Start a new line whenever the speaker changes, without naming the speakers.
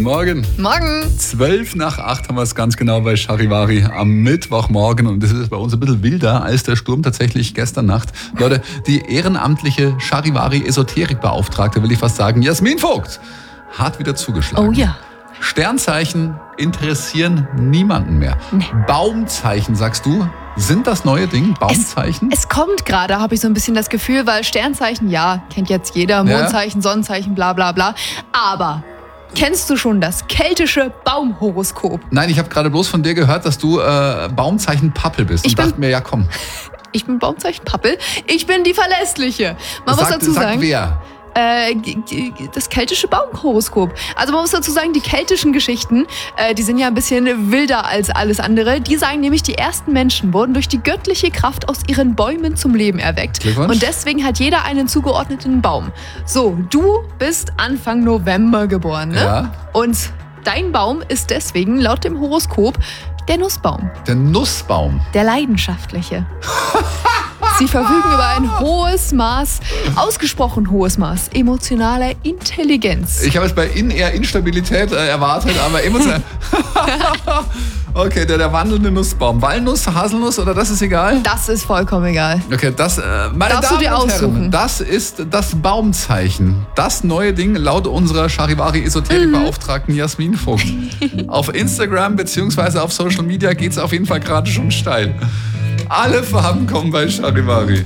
Morgen.
Morgen.
7:55 haben wir es ganz genau bei Charivari am Mittwochmorgen. Und das ist bei uns ein bisschen wilder als der Sturm tatsächlich gestern Nacht. Leute, die ehrenamtliche Charivari-Esoterikbeauftragte, will ich fast sagen, Jasmin Vogt, hat wieder zugeschlagen.
Oh ja.
Sternzeichen interessieren niemanden mehr.
Nee.
Baumzeichen, sagst du, sind das neue Ding? Baumzeichen?
Es kommt gerade, habe ich so ein bisschen das Gefühl, weil Sternzeichen, ja, kennt jetzt jeder, Mondzeichen, Sonnenzeichen, bla bla bla. Aber kennst du schon das keltische Baumhoroskop?
Nein, ich habe gerade bloß von dir gehört, dass du Baumzeichen Pappel bist. Und dachte mir, ja komm.
Ich bin Baumzeichen Pappel. Ich bin die Verlässliche. Man muss dazu sagen.
Sagt wer?
Das keltische Baumhoroskop. Also man muss dazu sagen, die keltischen Geschichten, die sind ja ein bisschen wilder als alles andere. Die sagen nämlich, die ersten Menschen wurden durch die göttliche Kraft aus ihren Bäumen zum Leben erweckt.
Glückwunsch.
Und deswegen hat jeder einen zugeordneten Baum. So, du bist Anfang November geboren, ne?
Ja.
Und dein Baum ist deswegen laut dem Horoskop der Nussbaum.
Der Nussbaum.
Der Leidenschaftliche. Sie verfügen über ein hohes Maß, ausgesprochen hohes Maß emotionaler Intelligenz.
Ich habe es bei eher Instabilität erwartet, aber emotional. Okay, der wandelnde Nussbaum. Walnuss, Haselnuss oder das ist egal?
Das ist vollkommen egal.
Okay, das, meine
Darfst
Damen
du dir
und
aussuchen?
Herren, das ist das Baumzeichen. Das neue Ding laut unserer Charivari-Esoterik-Beauftragten Jasmin Vogt. Auf Instagram bzw. auf Social Media geht es auf jeden Fall gerade schon steil. Alle Farben kommen bei Charivari.